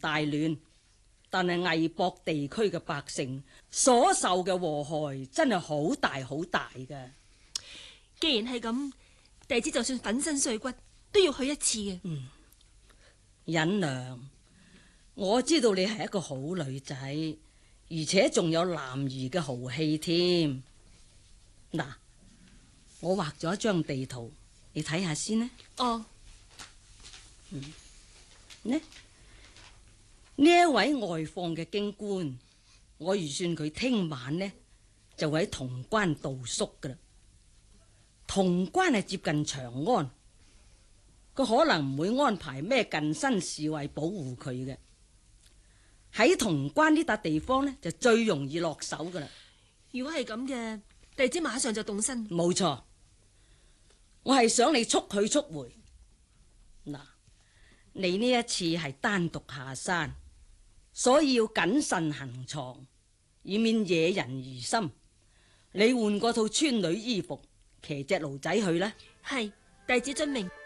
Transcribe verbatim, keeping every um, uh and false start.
大亂，但係魏博地區嘅百姓所受嘅禍害真係好大好大㗎。 既然係咁，弟子就算粉身碎骨都要去一次嘅。 嗯，忍娘，我知道你係一個好女仔，而且仲有男兒嘅豪氣添。嗱，我畫咗一張地圖，你睇下先呢。 哦， 嗯，呢呢一位外放嘅京官，我預算佢聽晚呢就會喺潼關度宿噶啦。潼關係接近長安，佢可能唔會安排咩近身侍衛保護佢嘅。喺潼關呢笪地方呢，就最容易落手噶啦。 如果係咁嘅，弟子馬上就動身。 冇錯，我係想你速去速回。嗱，你呢一次係單獨下山，所以要謹慎行藏，以免惹人疑心。你換過套村女衣服，騎隻驢仔去啦。 係，弟子遵命。